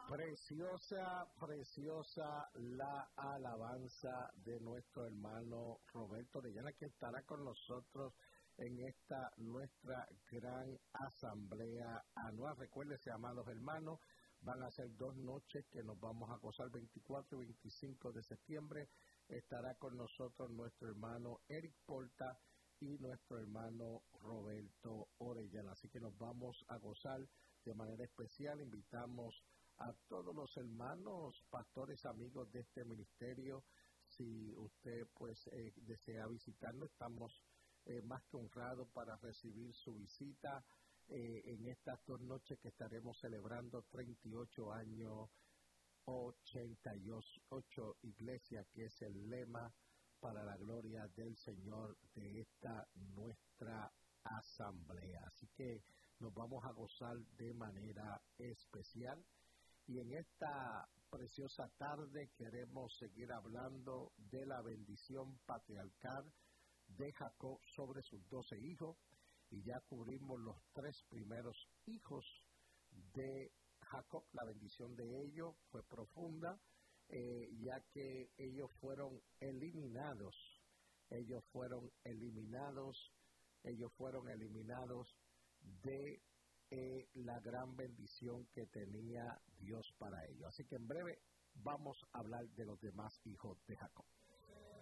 Preciosa, preciosa la alabanza de nuestro hermano Roberto Orellana, que estará con nosotros en esta nuestra gran asamblea anual. Recuérdense, amados hermanos, van a ser 2 noches que nos vamos a gozar, 24 y 25 de septiembre. Estará con nosotros nuestro hermano Eric Porta y nuestro hermano Roberto Orellana. Así que nos vamos a gozar de manera especial. Invitamos a todos los hermanos, pastores, amigos de este ministerio. Si usted desea visitarnos, estamos más que honrados para recibir su visita en estas 2 noches que estaremos celebrando 38 años, 88 iglesias, que es el lema para la gloria del Señor de esta nuestra asamblea. Así que nos vamos a gozar de manera especial. Y en esta preciosa tarde queremos seguir hablando de la bendición patriarcal de Jacob sobre sus 12 hijos. Y ya cubrimos los 3 primeros hijos de Jacob. La bendición de ellos fue profunda, ya que ellos fueron eliminados de la gran bendición que tenía Dios para ellos. Así que en breve vamos a hablar de los demás hijos de Jacob.